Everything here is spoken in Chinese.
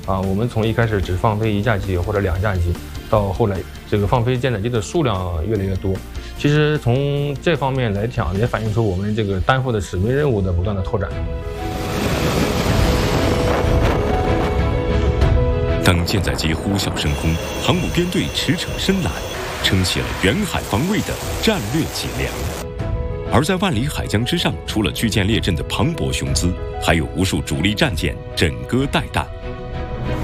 我们从一开始只放飞1架机或者2架机，到后来这个放飞舰载机的数量越来越多。其实从这方面来讲，也反映出我们这个担负的使命任务的不断的拓展。 当舰载机呼啸升空，航母编队驰骋深蓝，撑起了远海防卫的战略脊梁。而在万里海疆之上，除了巨舰列阵的磅礴雄姿，还有无数主力战舰枕戈待旦。